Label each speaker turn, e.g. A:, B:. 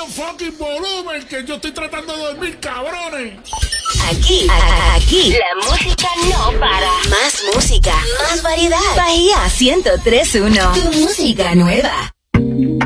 A: fucking volumen, que yo estoy tratando de dormir, cabrones.
B: Aquí la música no para. Más música, más variedad. Bahía 103.1, tu música nueva.